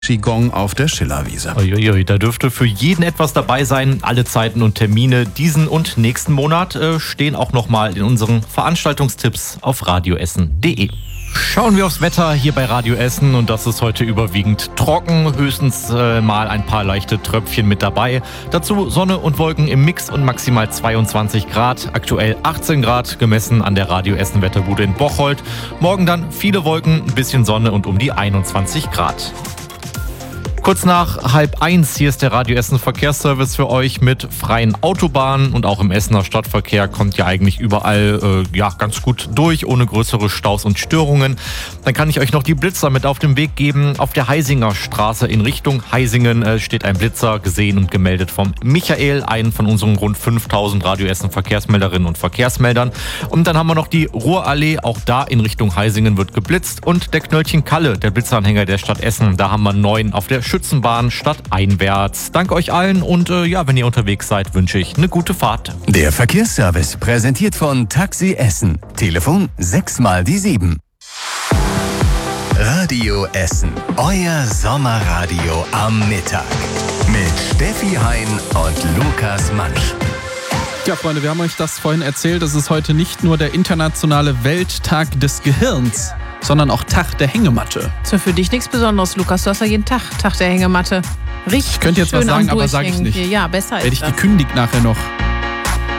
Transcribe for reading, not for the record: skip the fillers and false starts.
Qigong auf der Schillerwiese. Uiuiui, da dürfte für jeden etwas dabei sein. Alle Zeiten und Termine diesen und nächsten Monat stehen auch nochmal in unseren Veranstaltungstipps auf radioessen.de. Schauen wir aufs Wetter hier bei Radio Essen und das ist heute überwiegend trocken, höchstens mal ein paar leichte Tröpfchen mit dabei. Dazu Sonne und Wolken im Mix und maximal 22 Grad, aktuell 18 Grad, gemessen an der Radio Essen Wetterbude in Bocholt. Morgen dann viele Wolken, ein bisschen Sonne und um die 21 Grad. Kurz nach 12:30, hier ist der Radio Essen Verkehrsservice für euch mit freien Autobahnen und auch im Essener Stadtverkehr kommt ja eigentlich überall ganz gut durch, ohne größere Staus und Störungen. Dann kann ich euch noch die Blitzer mit auf den Weg geben. Auf der Heisinger Straße in Richtung Heisingen steht ein Blitzer, gesehen und gemeldet vom Michael, einen von unseren rund 5000 Radio Essen Verkehrsmelderinnen und Verkehrsmeldern. Und dann haben wir noch die Ruhrallee, auch da in Richtung Heisingen wird geblitzt und der Knöllchen Kalle, der Blitzeranhänger der Stadt Essen, da haben wir 9 auf der Schützenbahn stadteinwärts. Danke euch allen und wenn ihr unterwegs seid, wünsche ich eine gute Fahrt. Der Verkehrsservice präsentiert von Taxi Essen. Telefon 6x7. Radio Essen. Euer Sommerradio am Mittag. Mit Steffi Hein und Lukas Mansch. Ja, Freunde, wir haben euch das vorhin erzählt. Es ist heute nicht nur der internationale Welttag des Gehirns, sondern auch Tag der Hängematte. Ist ja für dich nichts Besonderes, Lukas. Du hast ja jeden Tag der Hängematte. Richtig. Ich könnte jetzt was sagen, aber sage ich nicht. Ja, besser ist Werde ich gekündigt nachher noch.